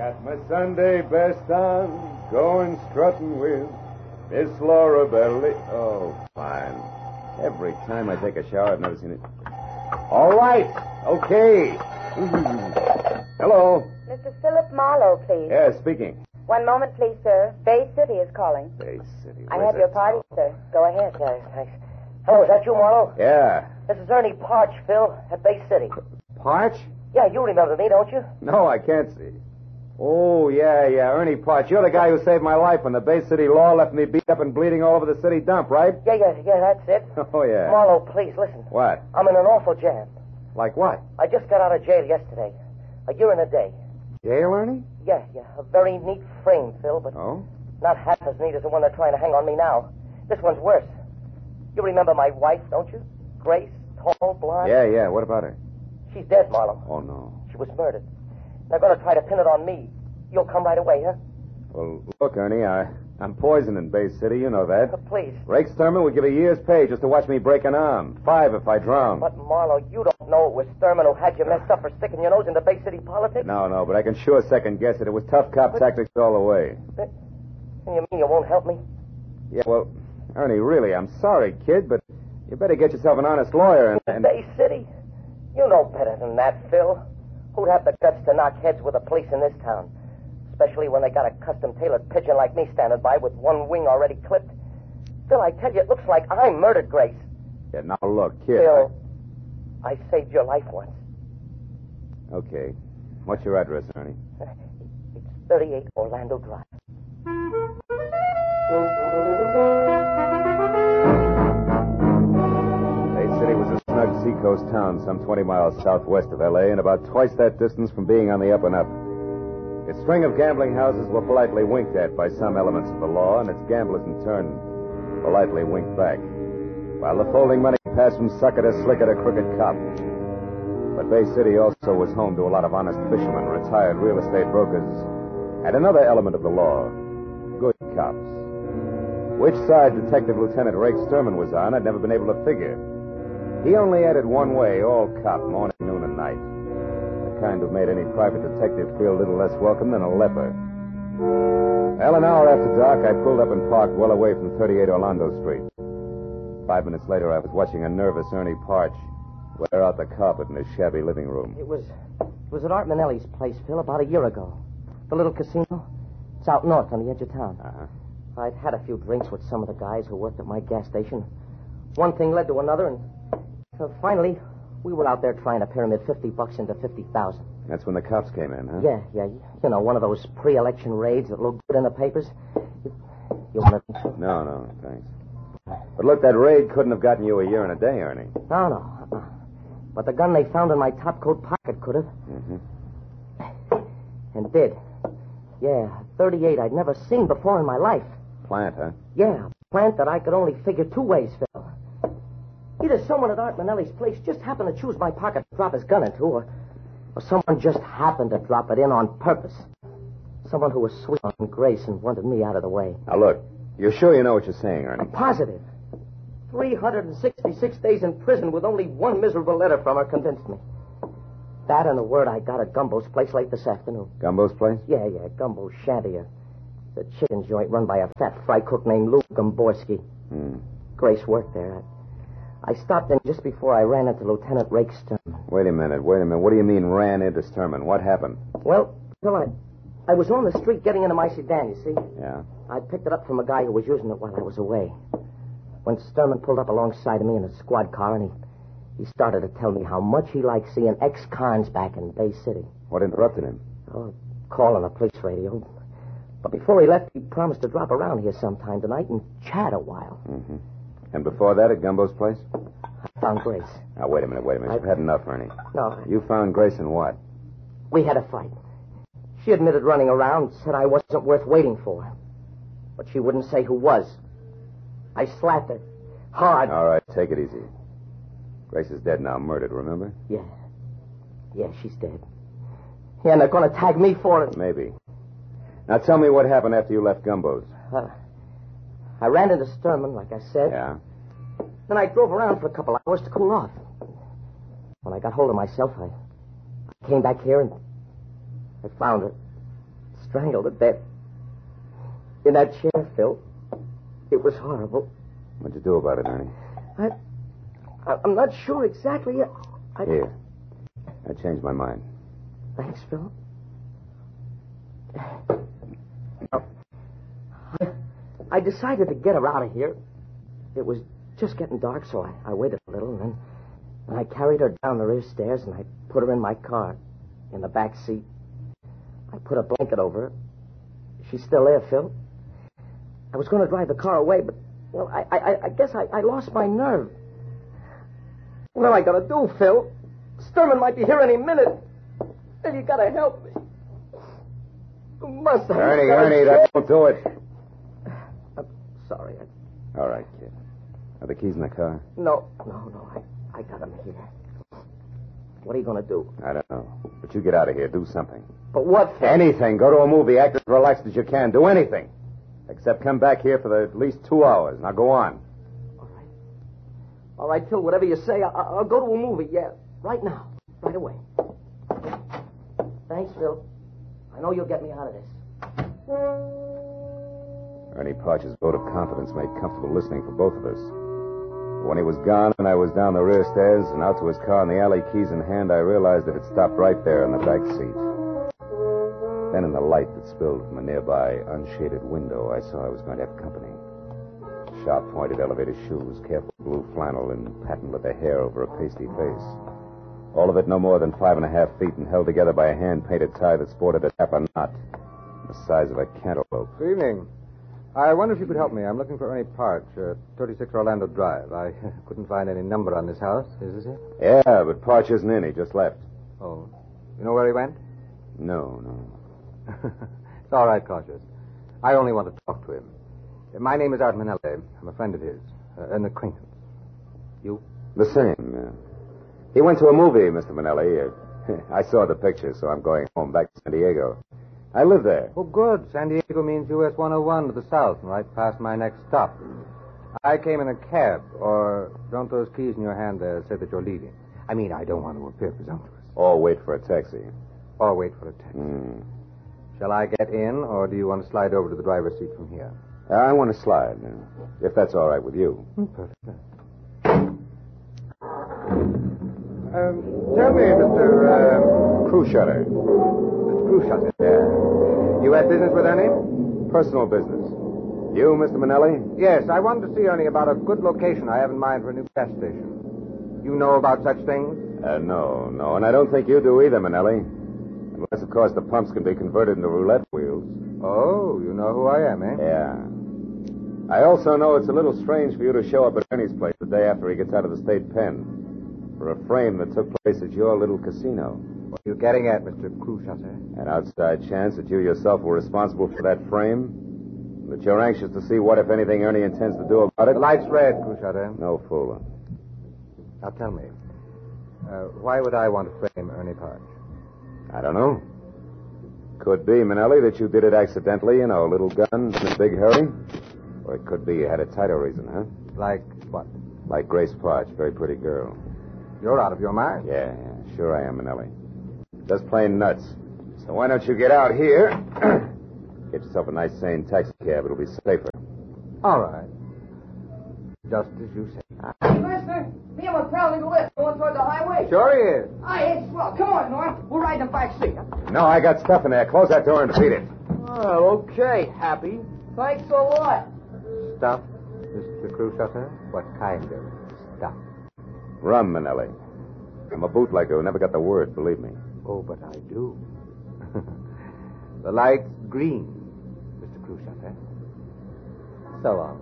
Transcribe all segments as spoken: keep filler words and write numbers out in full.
Got my Sunday best on, going strutting with Miss Laura Beverly. Oh, fine. Every time I take a shower, I've never seen it. All right. Okay. Mm-hmm. Hello. Mister Philip Marlowe, please. Yeah, speaking. One moment, please, sir. Bay City is calling. Bay City. I Where's have your that? party, sir. Go ahead. Yeah, thanks. Hello, is that you, Marlowe? Yeah. This is Ernie Parch, Phil, at Bay City. Parch? Yeah, you remember me, don't you? No, I can't see. Oh, yeah, yeah, Ernie Parch. You're the guy who saved my life when the Bay City law left me beat up and bleeding all over the city dump, right? Yeah, yeah, yeah, that's it. Oh, yeah. Marlowe, please, listen. What? I'm in an awful jam. Like what? I just got out of jail yesterday. A year and a day. Jail, Ernie? Yeah, yeah, a very neat frame, Phil, but Oh? not half as neat as the one they're trying to hang on me now. This one's worse. You remember my wife, don't you? Grace, tall, blonde. Yeah, yeah, what about her? She's dead, Marlowe. Oh, no. She was murdered. They're going to try to pin it on me. You'll come right away, huh? Well, look, Ernie, I, I'm poisoned in Bay City. You know that. Uh, please. Rake Sturman would give a year's pay just to watch me break an arm. Five if I drown. But, Marlowe, you don't know it was Sturman who had you messed up for sticking your nose into Bay City politics? No, no, but I can sure second guess it. It was tough cop but... tactics all the way. But, you mean you won't help me? Yeah, well, Ernie, really, I'm sorry, kid, but you better get yourself an honest lawyer and... and... Bay City? You know better than that, Phil. Who'd have the guts to knock heads with the police in this town? Especially when they got a custom-tailored pigeon like me standing by with one wing already clipped. Phil, I tell you, it looks like I murdered Grace. Yeah, now look, kid. Phil, I... I saved your life once. Okay. What's your address, Ernie? It's thirty-eight Orlando Drive. Bay City was a snug seacoast town some twenty miles southwest of L A and about twice that distance from being on the up and up. Its string of gambling houses were politely winked at by some elements of the law, and its gamblers in turn politely winked back, while the folding money passed from sucker to slicker to crooked cop. But Bay City also was home to a lot of honest fishermen, retired real estate brokers, and another element of the law, good cops. Which side Detective Lieutenant Rake Sturman was on, I'd never been able to figure. He only added one way, all cop, morning, noon, and night. The kind who made any private detective feel a little less welcome than a leper. Well, an hour after dark, I pulled up and parked well away from thirty-eight Orlando Street. Five minutes later, I was watching a nervous Ernie Parch wear out the carpet in his shabby living room. It was it was at Art Manelli's place, Phil, about a year ago. The little casino. It's out north on the edge of town. Uh-huh. I'd had a few drinks with some of the guys who worked at my gas station. One thing led to another, and so finally, we were out there trying to pyramid fifty bucks into fifty thousand. That's when the cops came in, huh? Yeah, yeah. You know, one of those pre-election raids that look good in the papers. You, you want to... No, no, thanks. But look, that raid couldn't have gotten you a year and a day, Ernie. No, no. Uh-uh. But the gun they found in my topcoat pocket could have. Mm-hmm. And did. Yeah, thirty-eight I'd never seen before in my life. Plant, huh? Yeah, a plant that I could only figure two ways, Phil. Either someone at Art Manelli's place just happened to choose my pocket to drop his gun into, or, or someone just happened to drop it in on purpose. Someone who was sweet on Grace and wanted me out of the way. Now, look, you're sure you know what you're saying, Ernie? I'm positive. three hundred sixty-six days in prison with only one miserable letter from her convinced me. That and the word I got at Gumbo's place late this afternoon. Gumbo's place? Yeah, yeah, Gumbo's shanty. A, the chicken joint run by a fat fry cook named Lou Gomborski. Hmm. Grace worked there. I, I stopped in just before I ran into Lieutenant Rake Sturman. Wait a minute, wait a minute. What do you mean ran into Sturman? What happened? Well, Phil, I, I was on the street getting into my sedan, you see. Yeah. I picked it up from a guy who was using it while I was away. When Sturman pulled up alongside of me in a squad car, and he, he started to tell me how much he liked seeing ex-cons back in Bay City. What interrupted him? Oh, calling the police radio. But before he left, he promised to drop around here sometime tonight and chat a while. Mm-hmm. And before that, at Gumbo's place? I found Grace. Now, wait a minute, wait a minute. I've had enough, Ernie. No. You found Grace in what? We had a fight. She admitted running around, said I wasn't worth waiting for. But she wouldn't say who was. I slapped her. Hard. All right, take it easy. Grace is dead now, murdered, remember? Yeah. Yeah, she's dead. Yeah, and they're going to tag me for it. Maybe. Now tell me what happened after you left Gumbo's. Uh, I ran into Sturman, like I said. Yeah? Then I drove around for a couple hours to cool off. When I got hold of myself, I, I came back here and I found her. strangled to death. In that chair, Phil. It was horrible. What'd you do about it, Ernie? I... I'm not sure exactly. I... Here. I changed my mind. Thanks, Phil. I decided to get her out of here. It was just getting dark, so I, I waited a little, and then and I carried her down the rear stairs, and I put her in my car, in the back seat. I put a blanket over her. She's still there, Phil. I was going to drive the car away, but, well, I, I, I guess I, I lost my nerve. What am I going to do, Phil? Sturman might be here any minute. And you got to help me. You must have... Ernie, Ernie, that won't do it. I'm sorry. I... All right, kid. Are the keys in the car? No, no, no. I, I got them here. What are you going to do? I don't know. But you get out of here. Do something. But what, Phil? Anything. Go to a movie. Act as relaxed as you can. Do anything. Except come back here for the, at least two hours. Now go on. All right. All right, Phil, whatever you say, I, I'll go to a movie. Yeah, right now. Right away. Thanks, Phil. I know you'll get me out of this. Ernie Parch's vote of confidence made comfortable listening for both of us. When he was gone and I was down the rear stairs and out to his car in the alley, keys in hand, I realized that it stopped right there in the back seat. Then in the light that spilled from a nearby unshaded window, I saw I was going to have company. Sharp-pointed elevator shoes, careful blue flannel, and patent leather hair over a pasty face. All of it no more than five and a half feet and held together by a hand-painted tie that sported a dapper knot the size of a cantaloupe. Good evening. I wonder if you could help me. I'm looking for Ernie Parch, uh, thirty-six Orlando Drive. I couldn't find any number on this house. Is this it? Yeah, but Parch isn't in. He just left. Oh. You know where he went? No, no. It's all right, Cautious. I only want to talk to him. Uh, my name is Art Manelli. I'm a friend of his. Uh, an acquaintance. You? The same, yeah. He went to a movie, Mister Manelli. Uh, I saw the picture, so I'm going home back to San Diego. I live there. Oh, good. San Diego means U S one oh one to the south, and right past my next stop. I came in a cab, or don't those keys in your hand there say that you're leaving? I mean, I don't want to appear presumptuous. Or wait for a taxi. Or wait for a taxi. Mm. Shall I get in, or do you want to slide over to the driver's seat from here? Uh, I want to slide, uh, if that's all right with you. Mm, perfect. Um, tell me, Mister Uh, Crew shutter. Mister Cruciate. Yeah. You had business with Ernie? Personal business. You, Mister Manelli? Yes, I wanted to see Ernie about a good location I have in mind for a new gas station. You know about such things? Uh, no, no, and I don't think you do either, Manelli. Unless, of course, the pumps can be converted into roulette wheels. Oh, you know who I am, eh? Yeah. I also know it's a little strange for you to show up at Ernie's place the day after he gets out of the state pen for a frame that took place at your little casino. What are you getting at, Mister Cruciate? An outside chance that you yourself were responsible for that frame? That you're anxious to see what, if anything, Ernie intends to do about it? The light's red, Cruciate. No fooling. Now tell me, uh, why would I want to frame Ernie Parch? I don't know. Could be, Manelli, that you did it accidentally, you know, a little gun in a big hurry. Or it could be you had a tighter reason, huh? Like what? Like Grace Parch, very pretty girl. You're out of your mind. Yeah, yeah, sure I am, Manelli. Just plain nuts. So why don't you get out here? Get yourself a nice, sane taxi cab. It'll be safer. All right. Just as you say. Hey, mister, me and my pal need a lift going toward the highway. Sure he is. I ain't swell. Come on, Norm. We'll ride in the back seat. No, I got stuff in there. Close that door and beat it. Oh, okay, Happy. Thanks a lot. Stuff, Mister Cruciate? What kind of stuff? Rum, Manelli. I'm a bootlegger who never got the word, believe me. Oh, but I do. The light's green, Mister Cruciate. So long.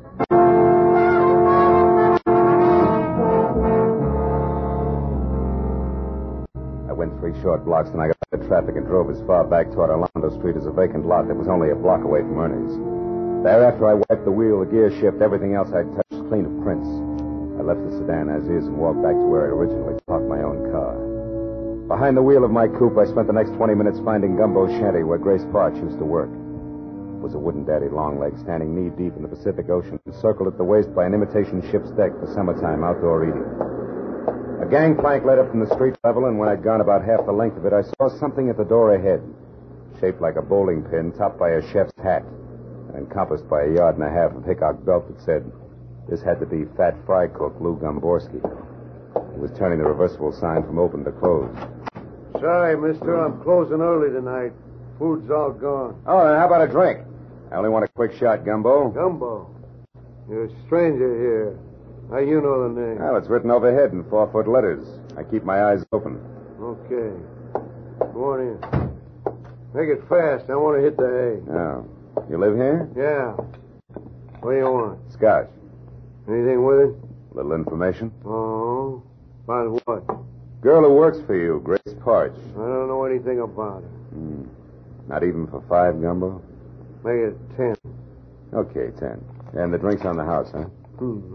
I went three short blocks, and I got out of traffic and drove as far back toward Orlando Street as a vacant lot that was only a block away from Ernie's. Thereafter, I wiped the wheel, the gear shift, everything else I'd touched clean of prints. I left the sedan as is and walked back to where I originally parked my own car. Behind the wheel of my coupe, I spent the next twenty minutes finding Gumbo's shanty where Grace Parch used to work. It was a wooden daddy long-leg standing knee-deep in the Pacific Ocean, encircled at the waist by an imitation ship's deck for summertime outdoor eating. A gangplank led up from the street level, and when I'd gone about half the length of it, I saw something at the door ahead. shaped like a bowling pin, topped by a chef's hat, and encompassed by a yard and a half of Hickok belt that said, this had to be Fat Fry Cook Lou Gomborski. He was turning the reversible sign from open to close. Sorry, mister, I'm closing early tonight. Food's all gone. Oh, then how about a drink? I only want a quick shot, Gumbo. Gumbo? You're a stranger here. How you know the name? Well, it's written overhead in four-foot letters. I keep my eyes open. Okay. Go on in. Make it fast. I want to hit the hay. Oh. You live here? Yeah. What do you want? Scotch. Anything with it? A little information. Oh. About what? Girl who works for you, Grace Parch. I don't know anything about her. Hmm. Not even for five, Gumbo? Make it ten. Okay, ten. And the drink's on the house, huh? Hmm.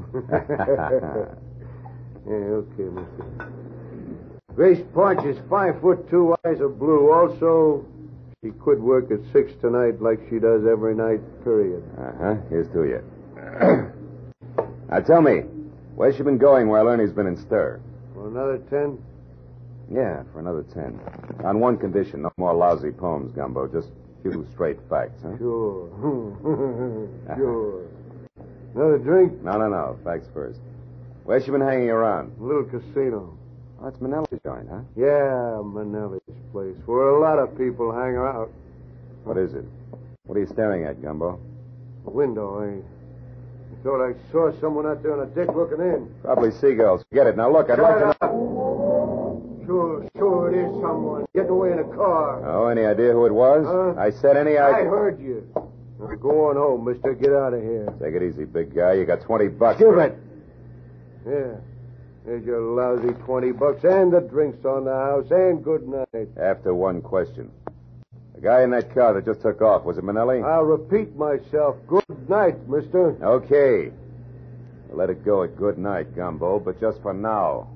Yeah, okay, mister. Grace Parch is five foot two, eyes are blue. Also, she quit work at six tonight like she does every night, period. Uh-huh. Here's to you. Now, tell me, where's she been going while Ernie's been in stir? For another ten? Yeah, for another ten. On one condition, no more lousy poems, Gumbo. Just a few straight facts, huh? Sure. Sure. Another drink? No, no, no. Facts first. Where's she been hanging around? A little casino. Oh, that's Manelli's joint, huh? Yeah, Manelli's place, where a lot of people hang out. What is it? What are you staring at, Gumbo? A window, eh? I thought I saw someone out there on a deck looking in. Probably seagulls. Forget it. Now, look, I'd Shut like to up. know... Sure, sure it is someone. Getting away in a car. Oh, any idea who it was? Huh? I said any I idea... heard you. Now go on home, mister. Get out of here. Take it easy, big guy. You got twenty bucks. Give for it. Yeah. There's your lousy twenty bucks and the drinks on the house and good night. After one question. The guy in that car that just took off, was it Manelli? I'll repeat myself. Good night, mister. Okay. We'll let it go at good night, Gumbo, but just for now.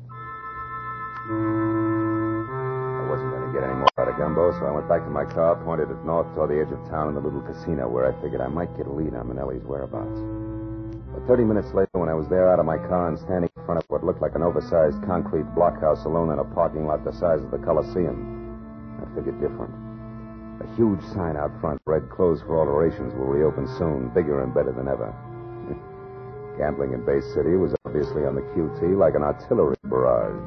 I wasn't going to get any more out of Gumbo, so I went back to my car, pointed it north toward the edge of town in the little casino where I figured I might get a lead on Manelli's whereabouts. But thirty minutes later, when I was there out of my car and standing in front of what looked like an oversized concrete blockhouse alone in a parking lot the size of the Coliseum, I figured different. A huge sign out front read, closed for alterations, will reopen soon, bigger and better than ever. Gambling in Bay City was obviously on the Q T like an artillery barrage.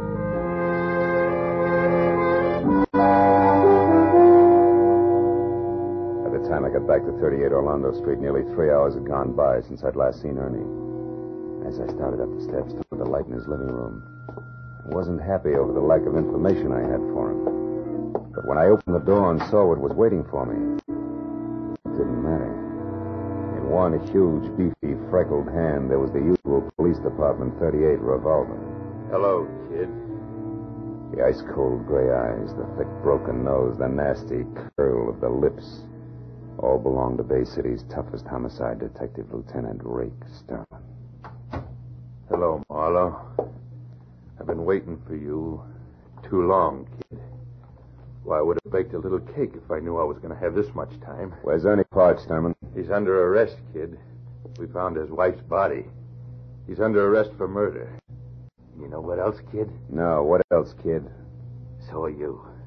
By the time I got back to thirty-eight Orlando Street, nearly three hours had gone by since I'd last seen Ernie. As I started up the steps toward the light in his living room, I wasn't happy over the lack of information I had for him. But when I opened the door and saw what was waiting for me, it didn't matter. In one huge, beefy, freckled hand, there was the usual police department thirty-eight revolver. Hello, kid. The ice-cold gray eyes, the thick, broken nose, the nasty curl of the lips, all belonged to Bay City's toughest homicide detective, Lieutenant Rake Sterling. Hello, Marlowe. I've been waiting for you too long, kid. Why, I would have baked a little cake if I knew I was going to have this much time. Where's Ernie Parch, Sturman? He's under arrest, kid. We found his wife's body. He's under arrest for murder. You know what else, kid? No, what else, kid? So are you.